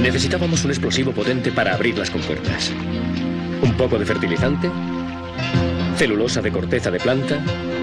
Necesitábamos un explosivo potente para abrir las compuertas. Un poco de fertilizante, celulosa de corteza de planta,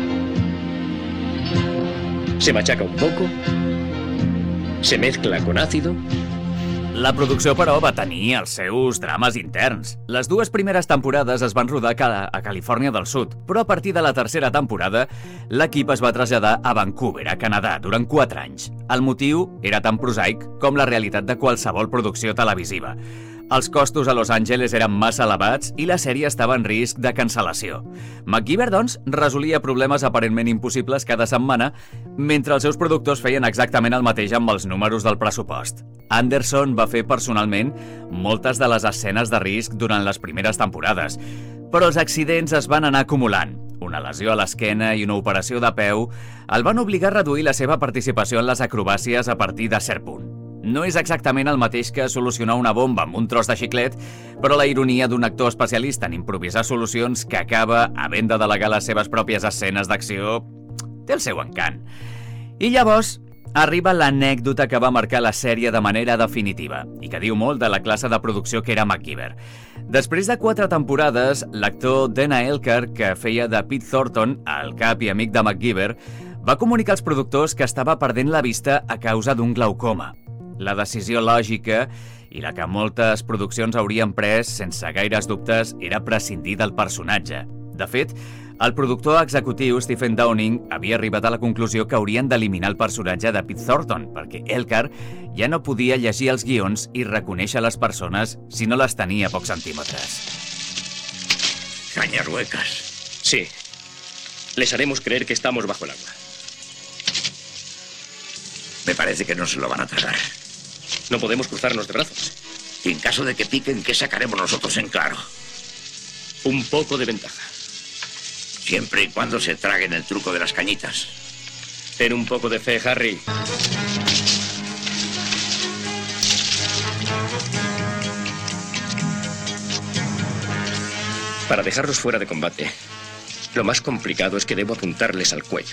se machaca un poco, se mezcla con ácido. La producció, però, va tenir els seus drames interns. Les dues primeres temporades es van rodar a Califòrnia del Sud, però a partir de la tercera temporada l'equip es va traslladar a Vancouver, a Canadà, durant 4 anys. El motiu era tan prosaic com la realitat de qualsevol producció televisiva. Els costos a Los Angeles eren massa elevats i la sèrie estava en risc de cancel·lació. MacGyver, doncs, resolia problemes aparentment impossibles cada setmana, mentre els seus productors feien exactament el mateix amb els números del pressupost. Anderson va fer personalment moltes de les escenes de risc durant les primeres temporades, però els accidents es van anar acumulant. Una lesió a l'esquena i una operació de peu el van obligar a reduir la seva participació en les acrobàcies a partir de cert punt. No és exactament el mateix que solucionar una bomba amb un tros de xiclet, però la ironia d'un actor especialista en improvisar solucions que acaba havent de delegar les seves pròpies escenes d'acció té el seu encant. I llavors arriba l'anècdota que va marcar la sèrie de manera definitiva i que diu molt de la classe de producció que era MacGyver. Després de 4 temporades, l'actor Dana Elker, que feia de Pete Thornton, el cap i amic de MacGyver, va comunicar als productors que estava perdent la vista a causa d'un glaucoma. La decisió lògica, i la que moltes produccions haurien pres sense gaires dubtes, era prescindir del personatge. De fet, el productor executiu Stephen Downing havia arribat a la conclusió que haurien d'eliminar el personatge de Pete Thornton, perquè Elker ja no podia llegir els guions i reconèixer les persones si no les tenia a pocs centímetres. Cañas huecas. Sí. Les haremos creer que estamos bajo el agua. Me parece que no se lo van a tragar. No podemos cruzarnos de brazos. Y en caso de que piquen, ¿qué sacaremos nosotros en claro? Un poco de ventaja. Siempre y cuando se traguen el truco de las cañitas. Ten un poco de fe, Harry. Para dejarlos fuera de combate, lo más complicado es que debo apuntarles al cuello.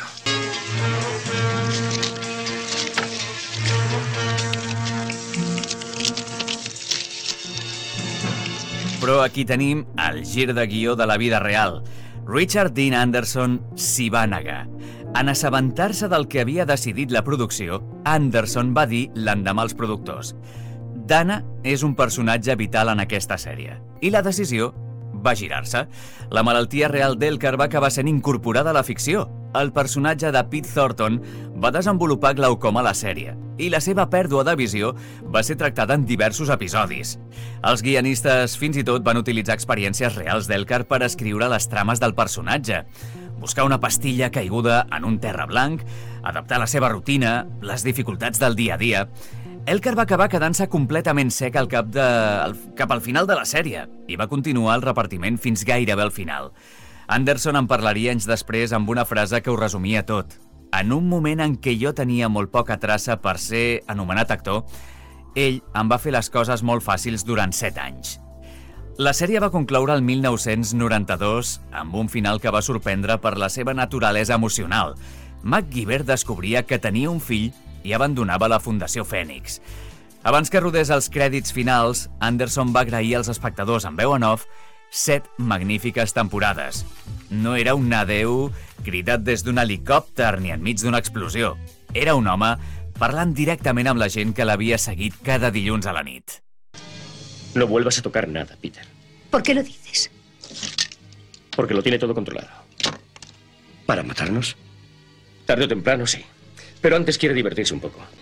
Però aquí tenim el gir de guió de la vida real. Richard Dean Anderson s'hi va negar. En assabentar-se del que havia decidit la producció, Anderson va dir l'endemà als productors: Dana és un personatge vital en aquesta sèrie. I la decisió va girar-se. La malaltia real d'Elker va acabar sent incorporada a la ficció. El personatge de Pete Thornton va desenvolupar glaucoma a la sèrie i la seva pèrdua de visió va ser tractada en diversos episodis. Els guionistes fins i tot van utilitzar experiències reals d'Elker per escriure les trames del personatge. Buscar una pastilla caiguda en un terra blanc, adaptar la seva rutina, les dificultats del dia a dia. Elker va acabar quedant-se completament sec cap al final de la sèrie i va continuar el repartiment fins gairebé al final. Anderson en parlaria anys després amb una frase que ho resumia tot. En un moment en què jo tenia molt poca traça per ser anomenat actor, ell em va fer les coses molt fàcils durant 7 anys. La sèrie va concloure el 1992 amb un final que va sorprendre per la seva naturalesa emocional. MacGyver descobria que tenia un fill i abandonava la Fundació Fènix. Abans que rodés els crèdits finals, Anderson va agrair als espectadors en veu en off 7 magnífiques temporades. No era un adeu cridat des d'un helicòpter ni enmig d'una explosió. Era un home parlant directament amb la gent que l'havia seguit cada dilluns a la nit. No vuelvas a tocar nada, Peter. ¿Por qué lo dices? Porque lo tiene todo controlado. ¿Para matarnos? Tarde o temprano, sí. Pero antes quiere divertirse un poco.